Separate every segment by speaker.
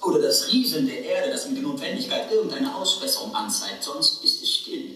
Speaker 1: Oder das Rieseln der Erde, das ihm die Notwendigkeit irgendeiner Ausbesserung anzeigt, sonst ist es still.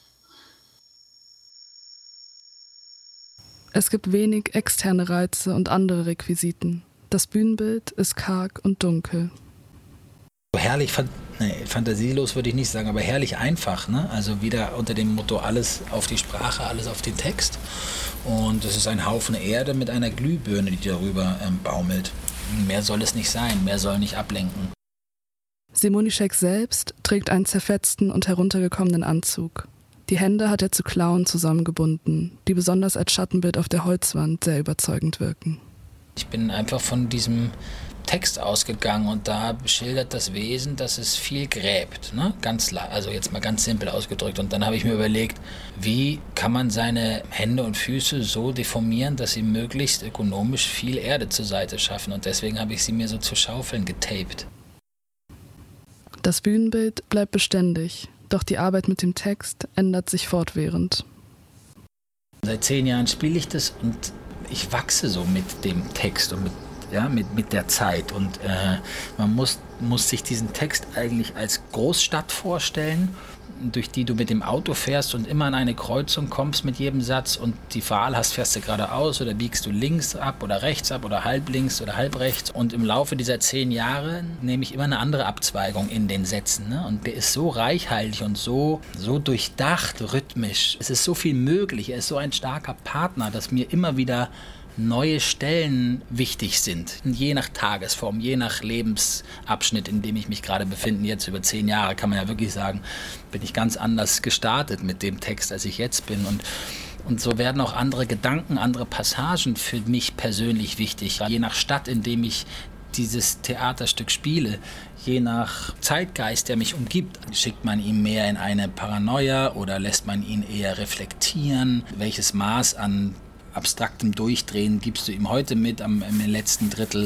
Speaker 2: Es gibt wenig externe Reize und andere Requisiten. Das Bühnenbild ist karg und dunkel.
Speaker 3: Herrlich, fantasielos würde ich nicht sagen, aber herrlich einfach. Ne? Also wieder unter dem Motto, alles auf die Sprache, alles auf den Text. Und es ist ein Haufen Erde mit einer Glühbirne, die darüber baumelt. Mehr soll es nicht sein, mehr soll nicht ablenken.
Speaker 2: Simonischek selbst trägt einen zerfetzten und heruntergekommenen Anzug. Die Hände hat er zu Klauen zusammengebunden, die besonders als Schattenbild auf der Holzwand sehr überzeugend wirken.
Speaker 3: Ich bin einfach von diesem Text ausgegangen und da beschildert das Wesen, dass es viel gräbt, ne? Also jetzt mal ganz simpel ausgedrückt. Und dann habe ich mir überlegt, wie kann man seine Hände und Füße so deformieren, dass sie möglichst ökonomisch viel Erde zur Seite schaffen. Und deswegen habe ich sie mir so zu Schaufeln getaped.
Speaker 2: Das Bühnenbild bleibt beständig, doch die Arbeit mit dem Text ändert sich fortwährend.
Speaker 3: Seit 10 Jahren spiele ich das und ich wachse so mit dem Text und mit der Zeit. Und man muss sich diesen Text eigentlich als Großstadt vorstellen, durch die du mit dem Auto fährst und immer an eine Kreuzung kommst mit jedem Satz und die Wahl hast, fährst du geradeaus oder biegst du links ab oder rechts ab oder halb links oder halb rechts. Und im Laufe dieser 10 Jahre nehme ich immer eine andere Abzweigung in den Sätzen. Ne? Und der ist so reichhaltig und so durchdacht, rhythmisch. Es ist so viel möglich, er ist so ein starker Partner, dass mir immer wieder neue Stellen wichtig sind. Je nach Tagesform, je nach Lebensabschnitt, in dem ich mich gerade befinde. Jetzt über 10 Jahre kann man ja wirklich sagen, bin ich ganz anders gestartet mit dem Text, als ich jetzt bin. Und so werden auch andere Gedanken, andere Passagen für mich persönlich wichtig. Je nach Stadt, in dem ich dieses Theaterstück spiele, je nach Zeitgeist, der mich umgibt, schickt man ihn mehr in eine Paranoia oder lässt man ihn eher reflektieren? Welches Maß an abstraktem Durchdrehen gibst du ihm heute mit im letzten Drittel?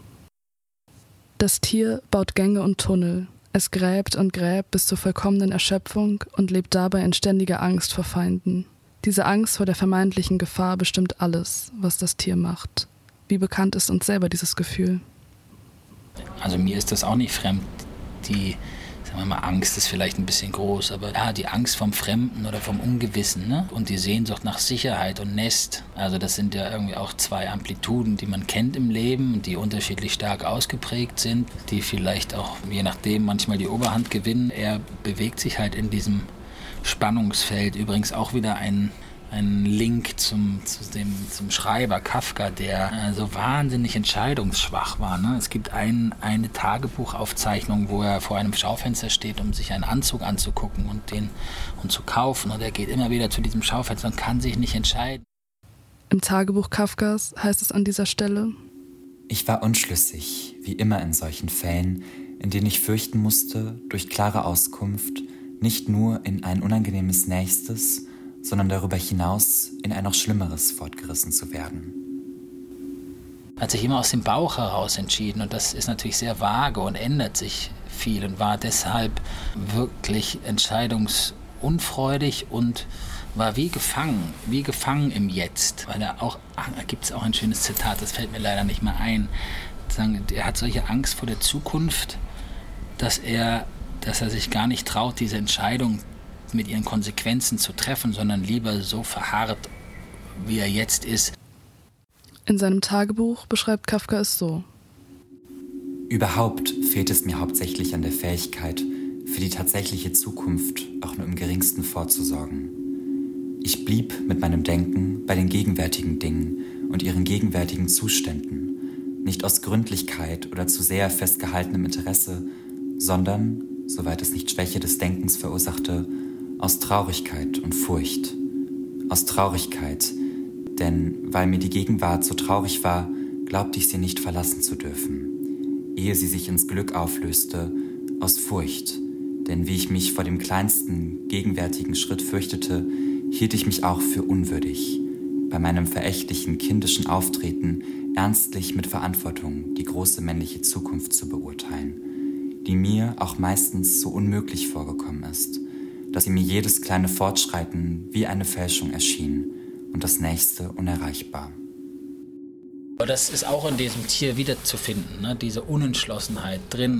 Speaker 2: Das Tier baut Gänge und Tunnel. Es gräbt und gräbt bis zur vollkommenen Erschöpfung und lebt dabei in ständiger Angst vor Feinden. Diese Angst vor der vermeintlichen Gefahr bestimmt alles, was das Tier macht. Wie bekannt ist uns selber dieses Gefühl?
Speaker 3: Also mir ist das auch nicht fremd. Sagen wir mal, Angst ist vielleicht ein bisschen groß, aber ja, die Angst vom Fremden oder vom Ungewissen, ne? Und die Sehnsucht nach Sicherheit und Nest. Also das sind ja irgendwie auch 2 Amplituden, die man kennt im Leben und die unterschiedlich stark ausgeprägt sind, die vielleicht auch, je nachdem, manchmal die Oberhand gewinnen. Er bewegt sich halt in diesem Spannungsfeld. Übrigens auch wieder ein Link zum Schreiber Kafka, der so wahnsinnig entscheidungsschwach war. Ne? Es gibt eine Tagebuchaufzeichnung, wo er vor einem Schaufenster steht, um sich einen Anzug anzugucken und zu kaufen. Und er geht immer wieder zu diesem Schaufenster und kann sich nicht entscheiden.
Speaker 2: Im Tagebuch Kafkas heißt es an dieser Stelle:
Speaker 4: Ich war unschlüssig, wie immer in solchen Fällen, in denen ich fürchten musste, durch klare Auskunft nicht nur in ein unangenehmes Nächstes, sondern darüber hinaus in ein noch Schlimmeres fortgerissen zu werden.
Speaker 3: Hat sich immer aus dem Bauch heraus entschieden und das ist natürlich sehr vage und ändert sich viel und war deshalb wirklich entscheidungsunfreudig und war wie gefangen im Jetzt. Weil da gibt es auch ein schönes Zitat, das fällt mir leider nicht mehr ein. Er hat solche Angst vor der Zukunft, dass er sich gar nicht traut, diese Entscheidung mit ihren Konsequenzen zu treffen, sondern lieber so verharrt, wie er jetzt ist.
Speaker 2: In seinem Tagebuch beschreibt Kafka es so:
Speaker 4: Überhaupt fehlt es mir hauptsächlich an der Fähigkeit, für die tatsächliche Zukunft auch nur im Geringsten vorzusorgen. Ich blieb mit meinem Denken bei den gegenwärtigen Dingen und ihren gegenwärtigen Zuständen, nicht aus Gründlichkeit oder zu sehr festgehaltenem Interesse, sondern, soweit es nicht Schwäche des Denkens verursachte, aus Traurigkeit und Furcht. Aus Traurigkeit, denn weil mir die Gegenwart so traurig war, glaubte ich sie nicht verlassen zu dürfen, ehe sie sich ins Glück auflöste, aus Furcht, denn wie ich mich vor dem kleinsten gegenwärtigen Schritt fürchtete, hielt ich mich auch für unwürdig, bei meinem verächtlichen kindischen Auftreten ernstlich mit Verantwortung die große männliche Zukunft zu beurteilen, die mir auch meistens so unmöglich vorgekommen ist, dass sie mir jedes kleine Fortschreiten wie eine Fälschung erschien und das nächste unerreichbar.
Speaker 3: Das ist auch in diesem Tier wiederzufinden, ne? Diese Unentschlossenheit drin.